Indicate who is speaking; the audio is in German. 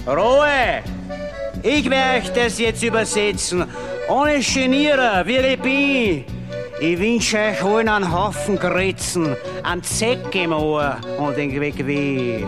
Speaker 1: Ruhe! Ich werde euch das jetzt übersetzen. Ohne Genieren, wie ich bin. Ich wünsche euch allen einen Haufen Grützen, einen Zeck im Ohr und den Weg weh.